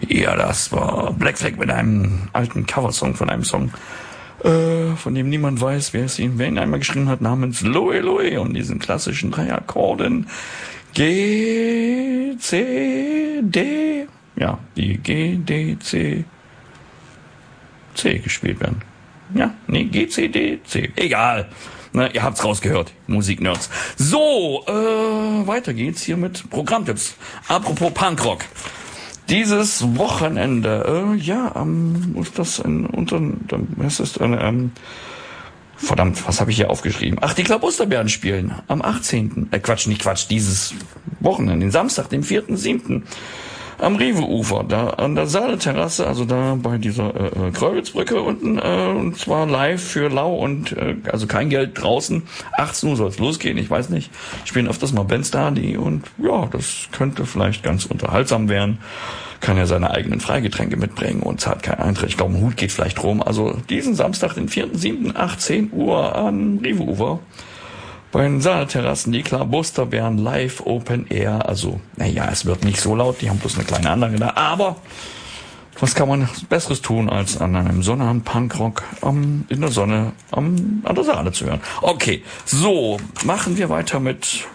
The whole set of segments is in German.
Ja, das war Black Flag mit einem alten Coversong von einem Song, von dem niemand weiß, wer ihn einmal geschrieben hat, namens Louie Louie, und diesen klassischen 3 Akkorden G, C, D, ja, die G, D, C, C gespielt werden. Ja, nee, G, C, D, C, egal. Na, ihr habt's rausgehört, Musiknerds. So, weiter geht's hier mit Programmtipps. Apropos Punkrock. Dieses Wochenende, ist das verdammt, was habe ich hier aufgeschrieben? Ach, die Klabusterbären spielen am 18. Dieses Wochenende, den Samstag, den 4.7. am Rewe-Ufer, da an der Saale-Terrasse, also da bei dieser Kröwitzbrücke unten, und zwar live für lau und also kein Geld draußen. 18 Uhr soll es losgehen, ich weiß nicht. Spielen öfters mal Bands da, und ja, das könnte vielleicht ganz unterhaltsam werden. Kann ja seine eigenen Freigetränke mitbringen und zahlt keinen Eintritt. Ich glaube, ein Hut geht vielleicht rum. Also diesen Samstag, den 4.7., 18 Uhr am Rewe-Ufer. Bei den Saal-Terrassen, die Klabusterbären live Open Air. Also, naja, es wird nicht so laut, die haben bloß eine kleine Anlage da. Aber was kann man Besseres tun, als an einem Sonnabend Punkrock in der Sonne an der Saale zu hören? Okay, so, machen wir weiter mit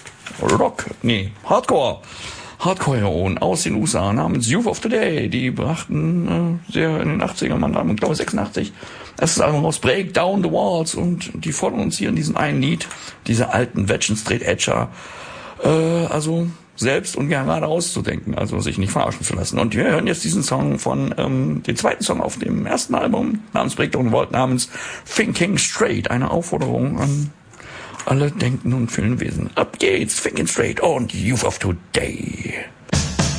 Hardcore-Heroen aus den USA namens Youth of Today. Die brachten sehr in den 80ern, ich glaube 86, erstes Album raus, Break Down the Walls, und die fordern uns hier in diesem einen Lied, diese alten Veteran Straight Edger, also selbst und gerade auszudenken, also sich nicht verarschen zu lassen. Und wir hören jetzt diesen Song von den zweiten Song auf dem ersten Album namens Break Down the Walls, namens Thinking Straight, eine Aufforderung an alle denkenden und fühlenden Wesen. Ab geht's, Thinking Straight und Youth of Today.